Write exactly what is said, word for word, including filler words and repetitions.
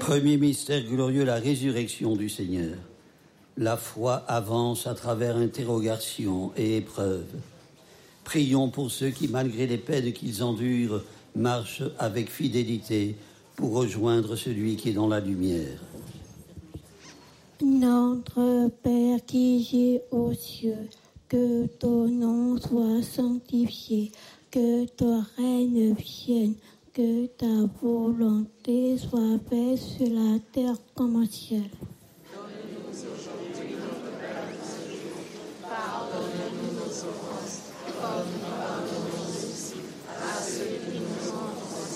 Premier mystère glorieux, la résurrection du Seigneur. La foi avance à travers interrogations et épreuves. Prions pour ceux qui, malgré les peines qu'ils endurent, marchent avec fidélité pour rejoindre celui qui est dans la lumière. Notre Père qui es aux cieux, que ton nom soit sanctifié, que ton règne vienne, que ta volonté soit faite sur la terre comme au ciel.